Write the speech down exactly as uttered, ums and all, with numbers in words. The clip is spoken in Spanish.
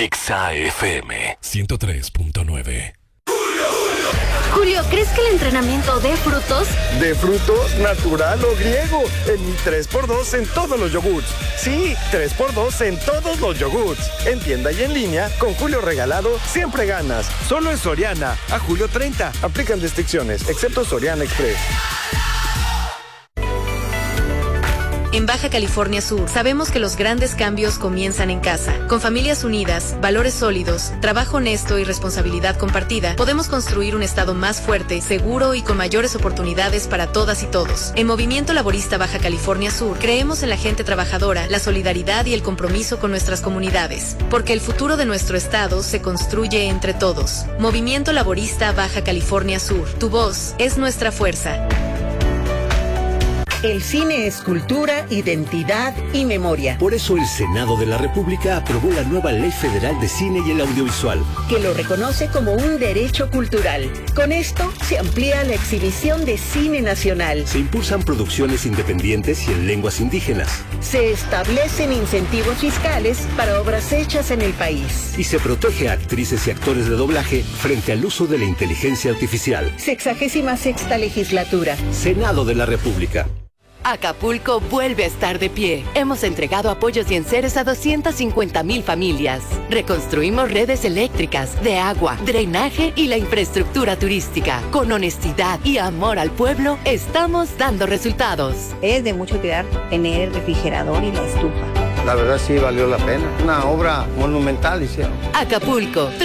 Exa F M ciento tres punto nueve. Julio, ¿crees que el entrenamiento de frutos? ¿De frutos, natural o griego? En mi tres por dos en todos los yogurts. Sí, tres por dos en todos los yogurts. En tienda y en línea, con Julio regalado, siempre ganas. Solo en Soriana, a julio treinta. Aplican restricciones, excepto Soriana Express. En Baja California Sur, sabemos que los grandes cambios comienzan en casa. Con familias unidas, valores sólidos, trabajo honesto y responsabilidad compartida, podemos construir un estado más fuerte, seguro y con mayores oportunidades para todas y todos. En Movimiento Laborista Baja California Sur, creemos en la gente trabajadora, la solidaridad y el compromiso con nuestras comunidades. Porque el futuro de nuestro estado se construye entre todos. Movimiento Laborista Baja California Sur. Tu voz es nuestra fuerza. El cine es cultura, identidad y memoria. Por eso el Senado de la República aprobó la nueva Ley Federal de Cine y el Audiovisual, que lo reconoce como un derecho cultural. Con esto se amplía la exhibición de cine nacional. Se impulsan producciones independientes y en lenguas indígenas. Se establecen incentivos fiscales para obras hechas en el país. Y se protege a actrices y actores de doblaje frente al uso de la inteligencia artificial. Sexagésima sexta legislatura. Senado de la República. Acapulco vuelve a estar de pie. Hemos entregado apoyos y enseres a doscientas cincuenta mil familias. Reconstruimos redes eléctricas, de agua, drenaje y la infraestructura turística. Con honestidad y amor al pueblo, estamos dando resultados. Es de mucho cuidar tener el refrigerador y la estufa. La verdad sí valió la pena. Una obra monumental hicieron. Acapulco.